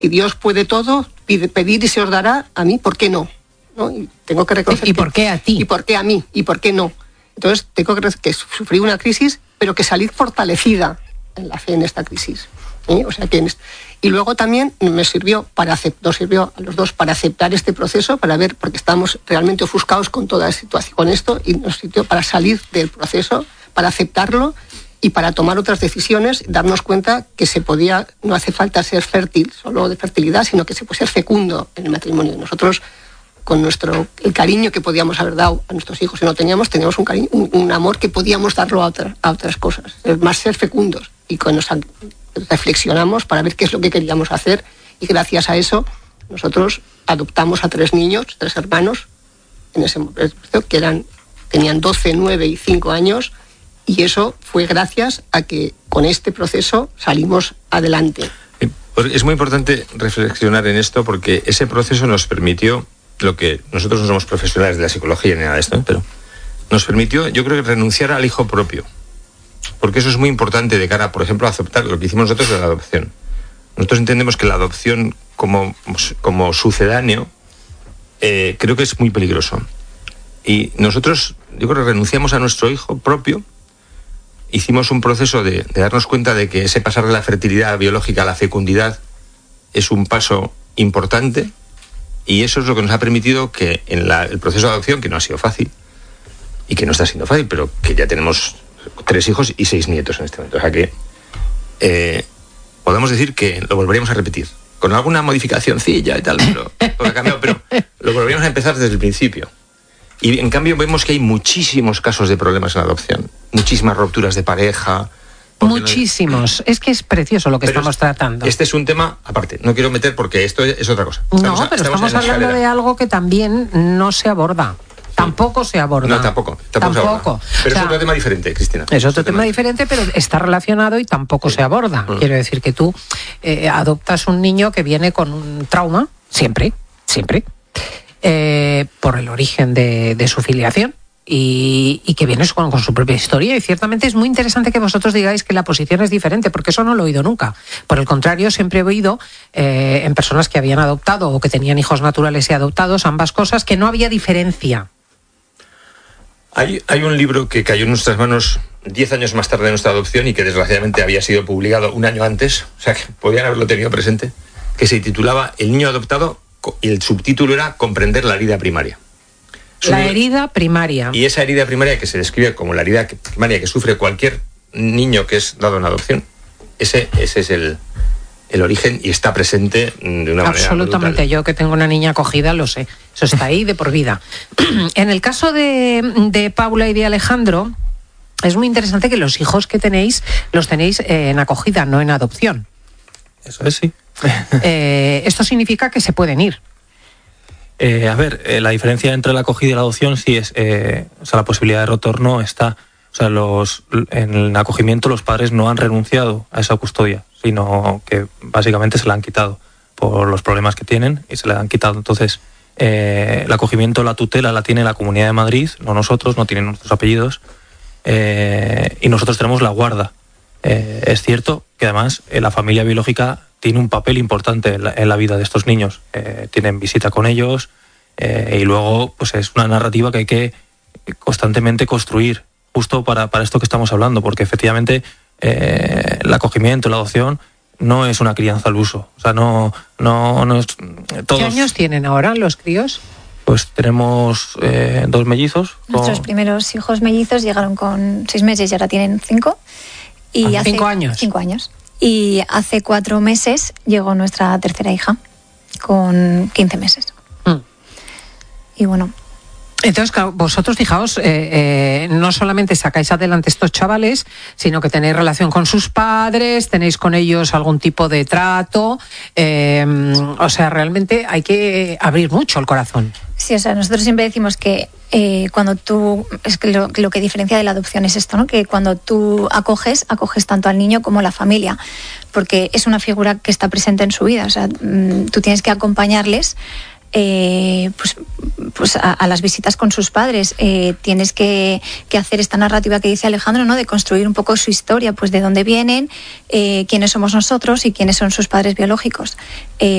y Dios puede todo, pedir y se os dará, a mí, ¿por qué no? ¿No? Y tengo que reconocer. ¿Y por qué a ti? ¿Y por qué a mí? ¿Y por qué no? Entonces, tengo que sufrí una crisis, pero que salir fortalecida en la fe en esta crisis. O sea que y luego también nos sirvió a los dos para aceptar este proceso, para ver, porque estábamos realmente ofuscados con toda la situación, con esto, y nos sirvió para salir del proceso, para aceptarlo y para tomar otras decisiones, darnos cuenta que no hace falta ser fértil, solo de fertilidad, sino que se puede ser fecundo en el matrimonio. Nosotros, con el cariño que podíamos haber dado a nuestros hijos, si no teníamos un cariño, un amor que podíamos darlo a otras cosas, más ser fecundos. Y cuando reflexionamos para ver qué es lo que queríamos hacer, y gracias a eso nosotros adoptamos a 3 niños, 3 hermanos, en ese momento, que tenían 12, 9 y 5 años, y eso fue gracias a que con este proceso salimos adelante. Es muy importante reflexionar en esto, porque ese proceso nos permitió lo que nosotros no somos profesionales de la psicología ni nada de esto, pero nos permitió, yo creo, que renunciar al hijo propio, porque eso es muy importante de cara, por ejemplo, a aceptar lo que hicimos nosotros de la adopción. Nosotros entendemos que la adopción como sucedáneo creo que es muy peligroso, y nosotros, yo creo, que renunciamos a nuestro hijo propio. Hicimos un proceso de darnos cuenta de que ese pasar de la fertilidad biológica a la fecundidad es un paso importante, y eso es lo que nos ha permitido que en el proceso de adopción, que no ha sido fácil y que no está siendo fácil, pero que ya tenemos 3 hijos y 6 nietos en este momento, o sea que podemos decir que lo volveríamos a repetir con alguna modificacióncilla y tal, pero todo ha cambiado, pero lo volveríamos a empezar desde el principio. Y en cambio vemos que hay muchísimos casos de problemas en la adopción, muchísimas rupturas de pareja. Muchísimos. Es que es precioso lo que estamos tratando. Este es un tema aparte, no quiero meter porque esto es otra cosa. Estamos hablando de algo que también no se aborda. Tampoco se aborda. No, tampoco. Pero es otro tema diferente, Cristina. Es otro tema diferente, pero está relacionado y tampoco se aborda. Quiero decir que tú adoptas un niño que viene con un trauma, siempre, por el origen de su filiación. Y que viene con su propia historia, y ciertamente es muy interesante que vosotros digáis que la posición es diferente, porque eso no lo he oído nunca. Por el contrario, siempre he oído en personas que habían adoptado o que tenían hijos naturales y adoptados, ambas cosas, que no había diferencia. Hay un libro que cayó en nuestras manos 10 años más tarde de nuestra adopción y que desgraciadamente había sido publicado un año antes, o sea que podían haberlo tenido presente, que se titulaba El niño adoptado, y el subtítulo era Comprender la herida primaria. La herida primaria. Y esa herida primaria, que se describe como la herida primaria que sufre cualquier niño que es dado en adopción, ese es el origen, y está presente de una manera absolutamente brutal. Yo, que tengo una niña acogida, lo sé. Eso está ahí de por vida. En el caso de Paula y de Alejandro, es muy interesante que los hijos que tenéis los tenéis en acogida, no en adopción. Eso es, sí. Esto significa que se pueden ir. La diferencia entre la acogida y la adopción sí es, la posibilidad de retorno está. O sea, en el acogimiento los padres no han renunciado a esa custodia, sino que básicamente se la han quitado por los problemas que tienen y se la han quitado. Entonces, el acogimiento, la tutela la tiene la Comunidad de Madrid, no nosotros, no tienen nuestros apellidos, y nosotros tenemos la guarda. Es cierto que además la familia biológica tiene un papel importante en la vida de estos niños. Tienen visita con ellos, y luego pues es una narrativa que hay que constantemente construir, justo para esto que estamos hablando, porque efectivamente el acogimiento, la adopción no es una crianza al uso. O sea, no es todos. ¿Qué años tienen ahora los críos? Pues tenemos 2 mellizos. Nuestros primeros hijos mellizos llegaron con 6 meses y ahora tienen 5. Y hace 5 años. 5 años. Y hace 4 meses llegó nuestra tercera hija con 15 meses. Y bueno. Entonces, claro, vosotros, fijaos, no solamente sacáis adelante estos chavales, sino que tenéis relación con sus padres, tenéis con ellos algún tipo de trato. O sea, realmente hay que abrir mucho el corazón. Sí, o sea, nosotros siempre decimos que cuando tú... Es que lo que diferencia de la adopción es esto, ¿no? Que cuando tú acoges tanto al niño como a la familia, porque es una figura que está presente en su vida. O sea, tú tienes que acompañarles pues a las visitas con sus padres, tienes que hacer esta narrativa que dice Alejandro, ¿no? De construir un poco su historia, pues de dónde vienen, quiénes somos nosotros y quiénes son sus padres biológicos.